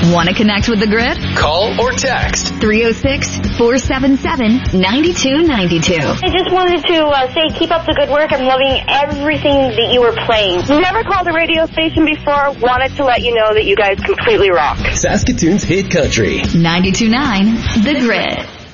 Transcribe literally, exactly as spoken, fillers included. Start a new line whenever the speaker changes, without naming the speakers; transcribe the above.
Want to connect with the Grid?
Call or text
three oh six, four seven seven, nine two nine two.
I just wanted to uh, say keep up the good work. I'm loving everything that you were playing. Never called a radio station before. Wanted to let you know that you guys completely rock.
Saskatoon's hit country.
ninety-two point nine The Grid.